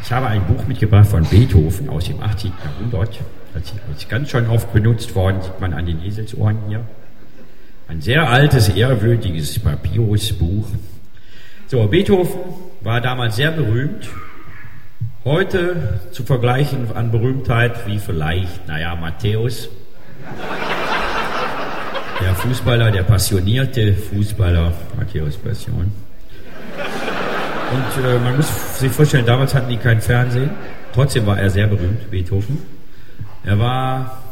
Ich habe ein Buch mitgebracht von Beethoven aus dem 18. Jahrhundert. Das ist ganz schon oft benutzt worden, sieht man an den Eselsohren hier. Ein sehr altes, ehrwürdiges Papyrusbuch. So, Beethoven war damals sehr berühmt. Heute zu vergleichen an Berühmtheit wie vielleicht, Matthäus. Der Fußballer, der passionierte Fußballer, Matthäus Passion. Und man muss sich vorstellen, damals hatten die kein Fernsehen. Trotzdem war er sehr berühmt, Beethoven. Er war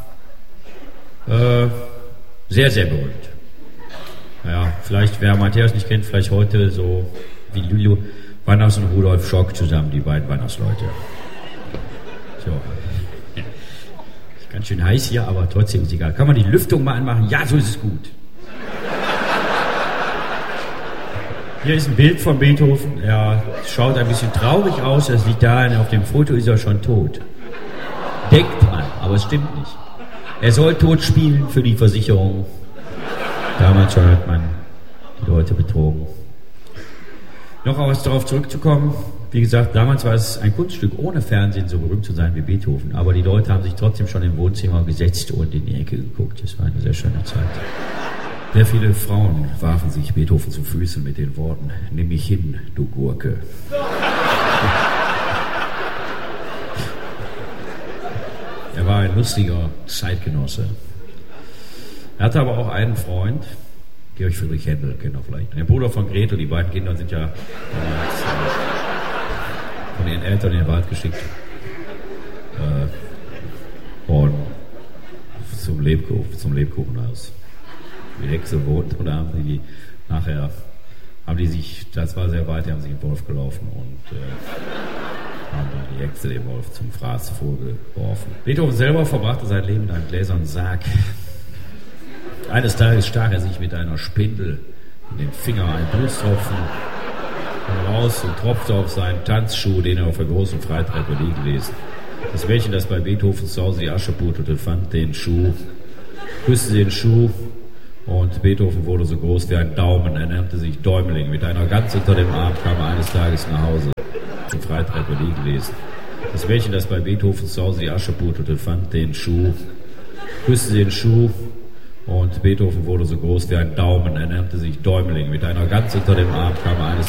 sehr, sehr berühmt. Ja, vielleicht, wer Matthäus nicht kennt, vielleicht heute so wie Lulu Wanners und Rudolf Schock zusammen, die beiden Wanners-Leute. So. Ist ganz schön heiß hier, aber trotzdem ist egal. Kann man die Lüftung mal anmachen? Ja, so ist es gut. Hier ist ein Bild von Beethoven. Er schaut ein bisschen traurig aus. Das liegt daran, auf dem Foto ist er schon tot. Denkt man, aber es stimmt nicht. Er soll tot spielen für die Versicherung. Damals schon hat man die Leute betrogen. Noch was darauf zurückzukommen. Wie gesagt, damals war es ein Kunststück, ohne Fernsehen so berühmt zu sein wie Beethoven. Aber die Leute haben sich trotzdem schon im Wohnzimmer gesetzt und in die Ecke geguckt. Das war eine sehr schöne Zeit. Sehr viele Frauen warfen sich Beethoven zu Füßen mit den Worten: Nimm mich hin, du Gurke. Er war ein lustiger Zeitgenosse. Er hatte aber auch einen Freund, Georg Friedrich Händel, kennt ihr vielleicht. Der Bruder von Gretel, die beiden Kinder sind ja von ihren Eltern in den Wald geschickt. Und zum Lebkuchenhaus. Die Hexe wohnt, und da haben die nachher, das war sehr weit, die haben sich in den Wolf gelaufen und haben dann die Hexe den Wolf zum Fraß vorgeworfen. Beethoven selber verbrachte sein Leben in einem gläsernen Sarg. Eines Tages stach er sich mit einer Spindel in den Finger, einen Blutstropfen raus und tropfte auf seinen Tanzschuh, den er auf der großen Freitreppe liegen ließ. Das Mädchen, das bei Beethoven zu Hause die Asche putete, fand den Schuh, küsste den Schuh, und Beethoven wurde so groß wie ein Daumen. Er nannte sich Däumling. Mit einer Gans unter dem Arm kam er eines Tages nach Hause, die Freitreppe liegen ließ. Das Mädchen, das bei Beethoven zu Hause die Asche putete, fand den Schuh, küsste den Schuh, und Beethoven wurde so groß wie ein Daumen. Er nannte sich Däumling. Mit einer Gans unter dem Arm kam er eines